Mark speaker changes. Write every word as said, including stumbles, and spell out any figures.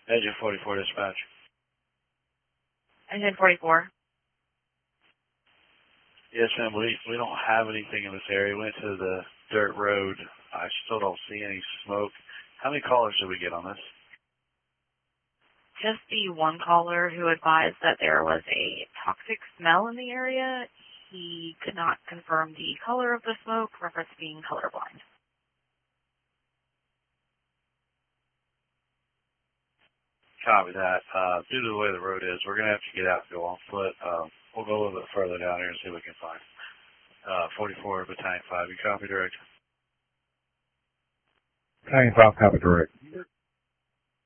Speaker 1: Engine forty-four dispatch.
Speaker 2: Engine forty-four.
Speaker 1: Yes, ma'am. We, we don't have anything in this area. We went to the dirt road. I still don't see any smoke. How many callers did we get on this?
Speaker 2: Just the one caller who advised that there was a toxic smell in the area. He could not confirm the color of the smoke, reference being colorblind.
Speaker 1: Copy that. Uh, due to the way the road is, we're going to have to get out and go on foot. Um, we'll go a little bit further down here and see what we can find. Uh, forty-four, Battalion five. You copy, Director?
Speaker 3: Battalion five, copy, direct.